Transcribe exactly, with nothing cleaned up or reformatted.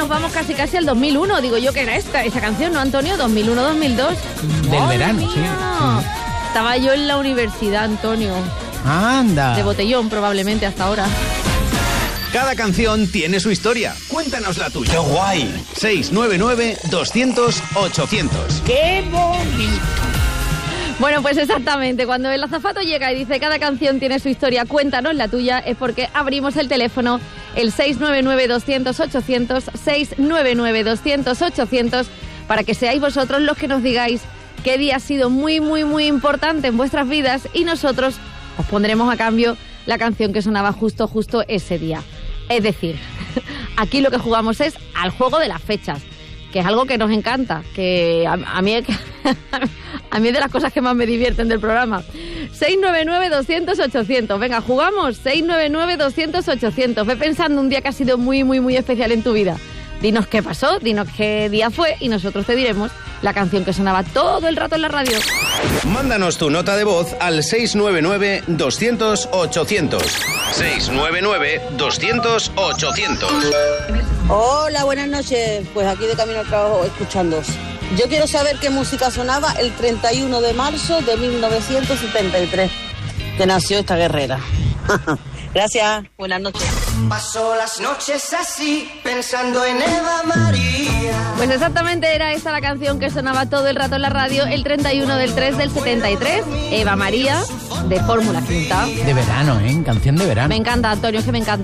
nos vamos casi casi al dos mil uno. Digo yo que era esta, esa canción, ¿no, Antonio? dos mil uno dos mil dos. Del verano, sí, sí. Estaba yo en la universidad, Antonio. Anda. De botellón, probablemente, hasta ahora. Cada canción tiene su historia. Cuéntanos la tuya. ¡Qué guay! seis nueve nueve, doscientos, ochocientos. ¡Qué bonito! Bueno, pues exactamente, cuando el azafato llega y dice cada canción tiene su historia, cuéntanos la tuya, es porque abrimos el teléfono, el seis nueve nueve, doscientos, ochocientos, seis nueve nueve, doscientos, ochocientos, para que seáis vosotros los que nos digáis qué día ha sido muy, muy, muy importante en vuestras vidas y nosotros os pondremos a cambio la canción que sonaba justo, justo ese día. Es decir, aquí lo que jugamos es al juego de las fechas, que es algo que nos encanta, que a, a mí es que, a mí es de las cosas que más me divierten del programa. seis nueve nueve, doscientos, ochocientos. Venga, jugamos. seis nueve nueve, doscientos, ochocientos. Ve pensando un día que ha sido muy, muy, muy especial en tu vida. Dinos qué pasó, dinos qué día fue y nosotros te diremos la canción que sonaba todo el rato en la radio. Mándanos tu nota de voz al seis nueve nueve, doscientos, ochocientos. seis nueve nueve, doscientos, ochocientos. Hola, buenas noches. Pues aquí de camino al trabajo escuchándoos. Yo quiero saber qué música sonaba el treinta y uno de marzo de mil novecientos setenta y tres, que nació esta guerrera. Gracias, buenas noches. Paso las noches así, pensando en Eva María. Pues exactamente era esta la canción que sonaba todo el rato en la radio el treinta y uno del tres del setenta y tres. Eva María, de Fórmula Quinta. De verano, ¿eh? Canción de verano. Me encanta, Antonio, es que me encanta.